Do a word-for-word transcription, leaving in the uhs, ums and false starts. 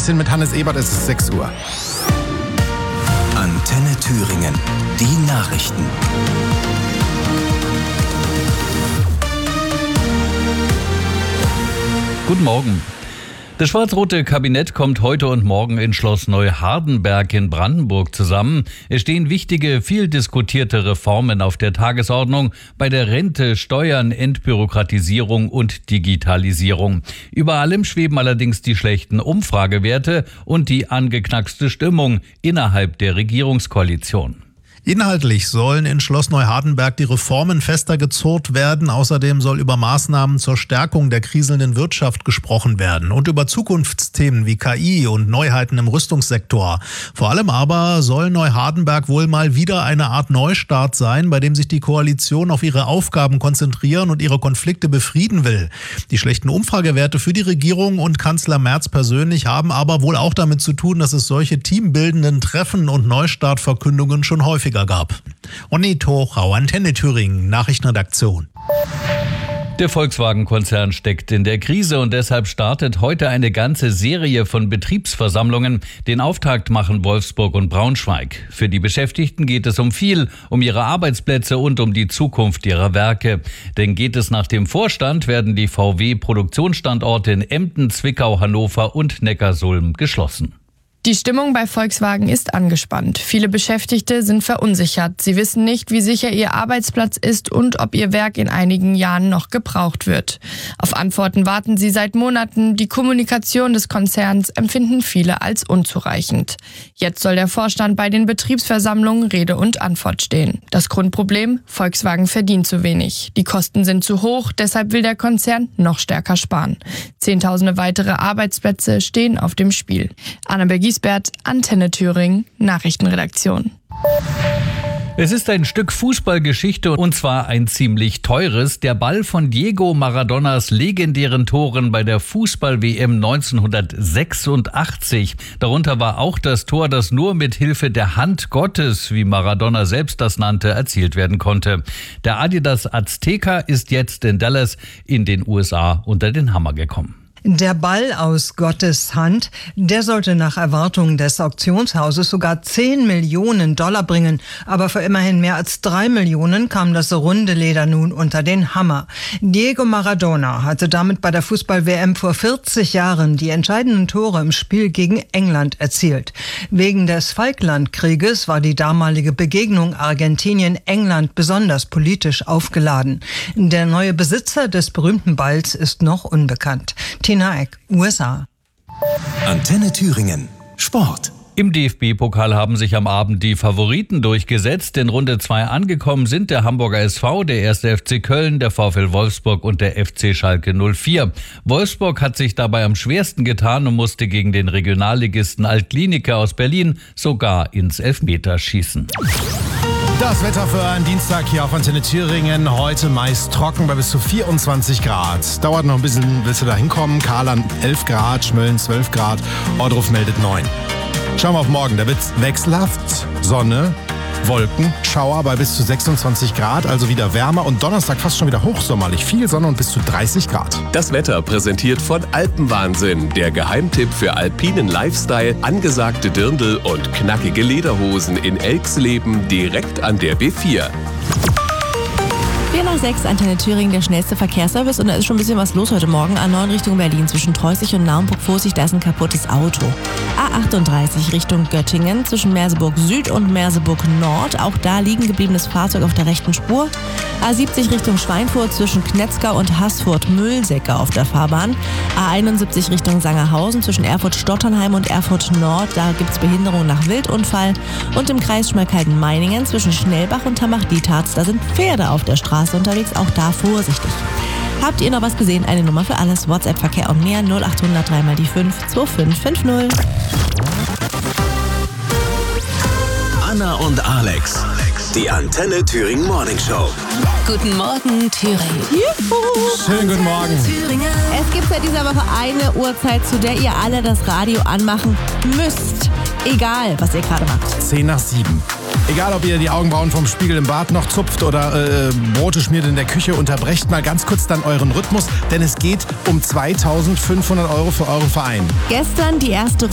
sind mit Hannes Ebert, es ist sechs Uhr. Antenne Thüringen, die Nachrichten. Guten Morgen. Das schwarz-rote Kabinett kommt heute und morgen in Schloss Neuhardenberg in Brandenburg zusammen. Es stehen wichtige, viel diskutierte Reformen auf der Tagesordnung bei der Rente, Steuern, Entbürokratisierung und Digitalisierung. Über allem schweben allerdings die schlechten Umfragewerte und die angeknackste Stimmung innerhalb der Regierungskoalition. Inhaltlich sollen in Schloss Neuhardenberg die Reformen fester gezurrt werden. Außerdem soll über Maßnahmen zur Stärkung der kriselnden Wirtschaft gesprochen werden und über Zukunftsthemen wie K I und Neuheiten im Rüstungssektor. Vor allem aber soll Neuhardenberg wohl mal wieder eine Art Neustart sein, bei dem sich die Koalition auf ihre Aufgaben konzentrieren und ihre Konflikte befrieden will. Die schlechten Umfragewerte für die Regierung und Kanzler Merz persönlich haben aber wohl auch damit zu tun, dass es solche teambildenden Treffen und Neustartverkündungen schon häufiger gab. Onni Tochau, Antenne Thüringen, Nachrichtenredaktion. Der Volkswagen-Konzern steckt in der Krise und deshalb startet heute eine ganze Serie von Betriebsversammlungen. Den Auftakt machen Wolfsburg und Braunschweig. Für die Beschäftigten geht es um viel, um ihre Arbeitsplätze und um die Zukunft ihrer Werke. Denn geht es nach dem Vorstand, werden die V W-Produktionsstandorte in Emden, Zwickau, Hannover und Neckarsulm geschlossen. Die Stimmung bei Volkswagen ist angespannt. Viele Beschäftigte sind verunsichert. Sie wissen nicht, wie sicher ihr Arbeitsplatz ist und ob ihr Werk in einigen Jahren noch gebraucht wird. Auf Antworten warten sie seit Monaten. Die Kommunikation des Konzerns empfinden viele als unzureichend. Jetzt soll der Vorstand bei den Betriebsversammlungen Rede und Antwort stehen. Das Grundproblem: Volkswagen verdient zu wenig. Die Kosten sind zu hoch, deshalb will der Konzern noch stärker sparen. Zehntausende weitere Arbeitsplätze stehen auf dem Spiel. Annabel Giesbert, Antenne Thüringen, Nachrichtenredaktion. Es ist ein Stück Fußballgeschichte und zwar ein ziemlich teures. Der Ball von Diego Maradonas legendären Toren bei der Fußball-W M neunzehnhundertsechsundachtzig. Darunter war auch das Tor, das nur mit Hilfe der Hand Gottes, wie Maradona selbst das nannte, erzielt werden konnte. Der Adidas Azteca ist jetzt in Dallas in den U S A unter den Hammer gekommen. Der Ball aus Gottes Hand, der sollte nach Erwartungen des Auktionshauses sogar zehn Millionen Dollar bringen. Aber für immerhin mehr als drei Millionen kam das runde Leder nun unter den Hammer. Diego Maradona hatte damit bei der Fußball-W M vor vierzig Jahren die entscheidenden Tore im Spiel gegen England erzielt. Wegen des Falklandkrieges war die damalige Begegnung Argentinien-England besonders politisch aufgeladen. Der neue Besitzer des berühmten Balls ist noch unbekannt. Tina Eck, U S A. Antenne Thüringen, Sport. Im D F B-Pokal haben sich am Abend die Favoriten durchgesetzt. In Runde zwei angekommen sind der Hamburger S V, der erste F C Köln, der VfL Wolfsburg und der F C Schalke null vier. Wolfsburg hat sich dabei am schwersten getan und musste gegen den Regionalligisten Altkliniker aus Berlin sogar ins Elfmeterschießen. Das Wetter für einen Dienstag hier auf Antenne Thüringen. Heute meist trocken bei bis zu vierundzwanzig Grad. Dauert noch ein bisschen, bis wir da hinkommen. Karland elf Grad, Schmölln zwölf Grad, Ohrdruf meldet neun. Schauen wir auf morgen. Da wird's wechselhaft. Sonne, Wolken, Schauer bei bis zu sechsundzwanzig Grad, also wieder wärmer. Und Donnerstag fast schon wieder hochsommerlich. Viel Sonne und bis zu dreißig Grad. Das Wetter präsentiert von Alpenwahnsinn. Der Geheimtipp für alpinen Lifestyle, angesagte Dirndl und knackige Lederhosen in Elxleben direkt an der B vier. vier nach sechs, Antenne Thüringen, der schnellste Verkehrsservice. Und da ist schon ein bisschen was los heute Morgen. A neun Richtung Berlin zwischen Treußig und Naumburg. Vorsicht, da ist ein kaputtes Auto. A achtunddreißig Richtung Göttingen zwischen Merseburg Süd und Merseburg Nord. Auch da liegen gebliebenes Fahrzeug auf der rechten Spur. A siebzig Richtung Schweinfurt zwischen Knetzgau und Haßfurt-Mühlsäcke auf der Fahrbahn. A einundsiebzig Richtung Sangerhausen zwischen Erfurt-Stotternheim und Erfurt Nord. Da gibt es Behinderung nach Wildunfall. Und im Kreis Schmalkalden-Meiningen zwischen Schnellbach und Tamach-Dietharz. Da sind Pferde auf der Straße unterwegs, auch da vorsichtig. Habt ihr noch was gesehen? Eine Nummer für alles. WhatsApp-Verkehr und mehr null acht null null drei mal die fünf zwei fünf fünf null. Anna und Alex, die Antenne Thüringen Morning Show. Guten Morgen, Thüringen. Juhu. Schönen guten Morgen. Es gibt seit dieser Woche eine Uhrzeit, zu der ihr alle das Radio anmachen müsst. Egal, was ihr gerade macht. zehn nach sieben. Egal, ob ihr die Augenbrauen vom Spiegel im Bad noch zupft oder äh, Brote schmiert in der Küche, unterbrecht mal ganz kurz dann euren Rhythmus, denn es geht um zweitausendfünfhundert Euro für euren Verein. Gestern die erste